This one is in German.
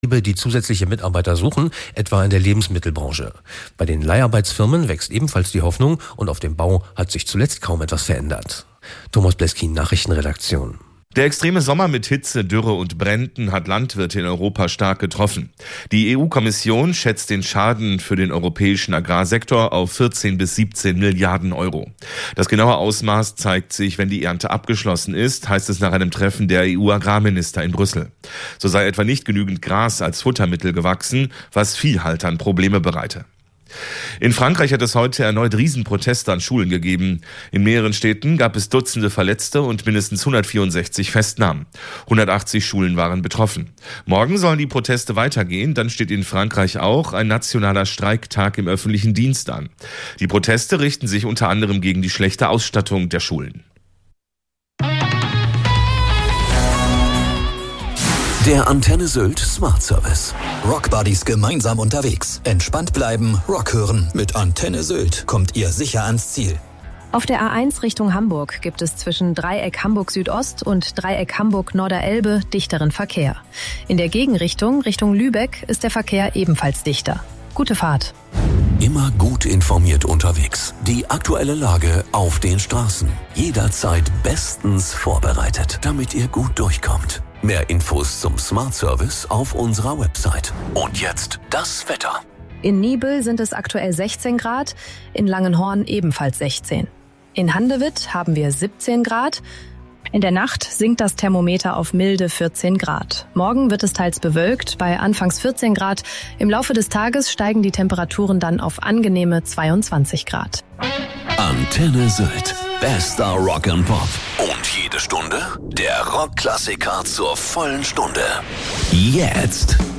die zusätzliche Mitarbeiter suchen, etwa in der Lebensmittelbranche. Bei den Leiharbeitsfirmen wächst ebenfalls die Hoffnung und auf dem Bau hat sich zuletzt kaum etwas verändert. Thomas Bleskin, Nachrichtenredaktion. Der extreme Sommer mit Hitze, Dürre und Bränden hat Landwirte in Europa stark getroffen. Die EU-Kommission schätzt den Schaden für den europäischen Agrarsektor auf 14 bis 17 Milliarden Euro. Das genaue Ausmaß zeigt sich, wenn die Ernte abgeschlossen ist, heißt es nach einem Treffen der EU-Agrarminister in Brüssel. So sei etwa nicht genügend Gras als Futtermittel gewachsen, was Viehhaltern Probleme bereite. In Frankreich hat es heute erneut Riesenproteste an Schulen gegeben. In mehreren Städten gab es Dutzende Verletzte und mindestens 164 Festnahmen. 180 Schulen waren betroffen. Morgen sollen die Proteste weitergehen, dann steht in Frankreich auch ein nationaler Streiktag im öffentlichen Dienst an. Die Proteste richten sich unter anderem gegen die schlechte Ausstattung der Schulen. Der Antenne Sylt Smart Service. Rockbuddies gemeinsam unterwegs. Entspannt bleiben, Rock hören. Mit Antenne Sylt kommt ihr sicher ans Ziel. Auf der A1 Richtung Hamburg gibt es zwischen Dreieck Hamburg Südost und Dreieck Hamburg Norderelbe dichteren Verkehr. In der Gegenrichtung, Richtung Lübeck, ist der Verkehr ebenfalls dichter. Gute Fahrt. Immer gut informiert unterwegs. Die aktuelle Lage auf den Straßen. Jederzeit bestens vorbereitet, damit ihr gut durchkommt. Mehr Infos zum Smart Service auf unserer Website. Und jetzt das Wetter. In Niebel sind es aktuell 16 Grad, in Langenhorn ebenfalls 16. In Handewitt haben wir 17 Grad. In der Nacht sinkt das Thermometer auf milde 14 Grad. Morgen wird es teils bewölkt, bei anfangs 14 Grad. Im Laufe des Tages steigen die Temperaturen dann auf angenehme 22 Grad. Antenne Sylt. Bester Rock and Pop. Und jede Stunde der Rockklassiker zur vollen Stunde. Jetzt.